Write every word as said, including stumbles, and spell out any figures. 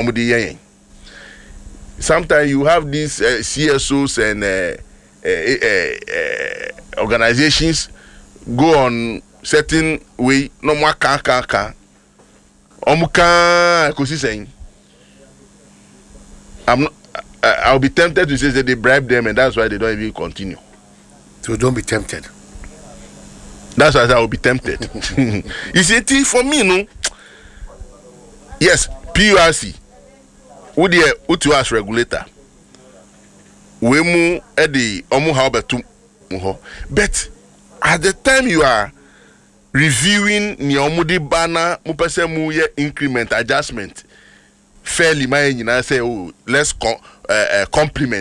Sometimes you have these uh, C S Os and uh, uh, uh, uh, organizations go on certain way. No more can can can. Omuka kusi saying. I'm not, uh, I'll be tempted to say that they bribe them and that's why they don't even continue. So don't be tempted. That's why I will be tempted. You see, for me, no. Yes, P U R C. Who the who to us regulator? We mu at the omu how betu muho. But at the time you are reviewing ni omudi bana mu pese mu ye increment adjustment fairly my you say oh let's co- uh, uh, complement